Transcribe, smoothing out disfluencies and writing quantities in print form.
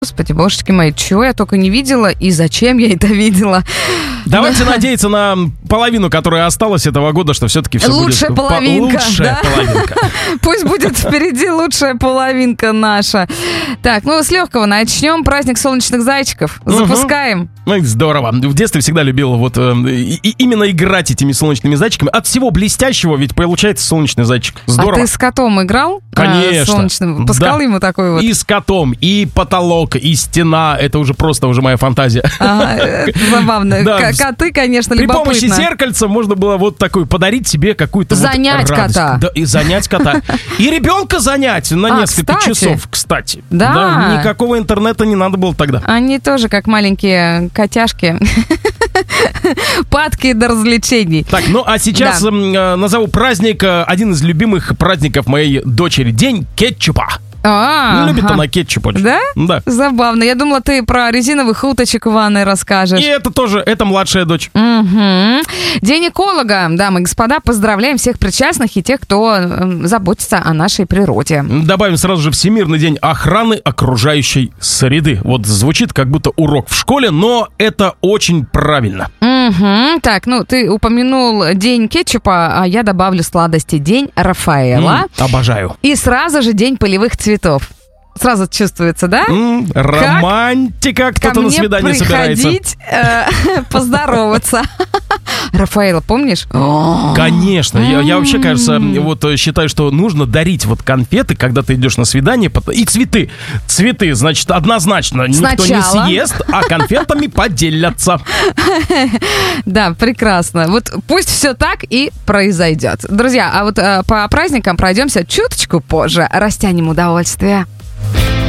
Господи, божечки мои, чего я только не видела и зачем я это видела? Давайте надеяться на половину, которая осталась этого года, что все-таки все лучшая будет... половинка, лучшая половинка. Пусть будет впереди лучшая половинка наша. Так, ну с легкого начнем. Праздник солнечных зайчиков. Запускаем. Здорово. В детстве всегда любил вот именно играть этими солнечными зайчиками. От всего блестящего ведь получается солнечный зайчик. Здорово. А ты с котом играл? Конечно. Солнечным? Пускал ему такой вот? И с котом, и потолок, и стена. Это уже просто моя фантазия. Забавно. Коты, конечно, любопытно. При помощи зеркальца можно было вот такой подарить себе какую-то занять радость. кота. Да, и занять кота. И ребенка занять на несколько часов, кстати. Да. Никакого интернета не надо было тогда. Они тоже как маленькие котяшки. Падки до развлечений. Так, ну а сейчас назову праздник, один из любимых праздников моей дочери. День кетчупа. Любит она кетчуп очень. Да? Да. Забавно. Я думала, ты про резиновых уточек в ванной расскажешь. И это тоже, это младшая дочь. День эколога. Дамы и господа, поздравляем всех причастных и тех, кто заботится о нашей природе. Добавим сразу же Всемирный день охраны окружающей среды. Вот звучит как будто урок в школе, но это очень правильно. Так, ну ты упомянул день кетчупа, а я добавлю сладости. День Рафаэла. Обожаю. И сразу же день полевых цветов. Сразу чувствуется, да? Романтика, кто-то на свидание собирается. Ко мне приходить, поздороваться. Рафаэла, помнишь? Конечно. Я вообще, кажется, вот считаю, что нужно дарить вот конфеты, когда ты идешь на свидание. И цветы. Цветы, значит, однозначно никто не съест, а конфетами поделятся. Да, прекрасно. Вот пусть все так и произойдет. Друзья, а вот по праздникам пройдемся чуточку позже. Растянем удовольствие.